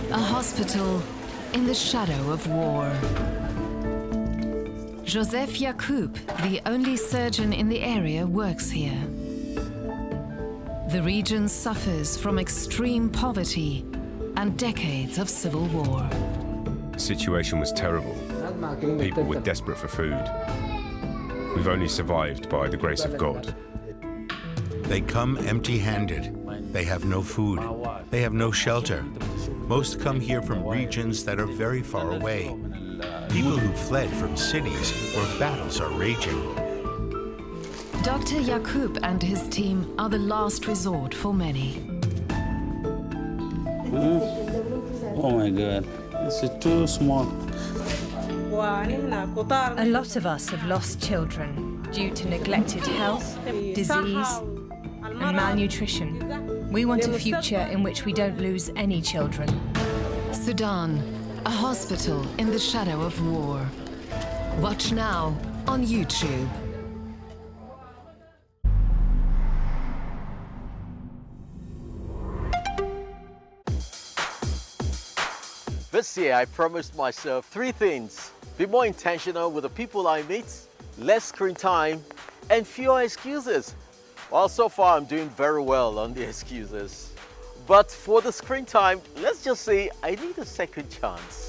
A hospital in the shadow of war. Joseph Yacoub, the only surgeon in the area, works here. The region suffers from extreme poverty and decades of civil war. The situation was terrible. People were desperate for food. We've only survived by the grace of God. They come empty-handed. They have no food. They have no shelter. Most come here from regions that are very far away. People who fled from cities where battles are raging. Dr. Yacoub and his team are the last resort for many. Oh my God, this is too small. A lot of us have lost children due to neglected health, disease, and malnutrition. We want a future in which we don't lose any children. Sudan, a hospital in the shadow of war. Watch now on YouTube. This year, I promised myself 3 things. Be more intentional with the people I meet, less screen time, and fewer excuses. Well, so far, I'm doing very well on the excuses. But for the screen time, let's just say I need a second chance.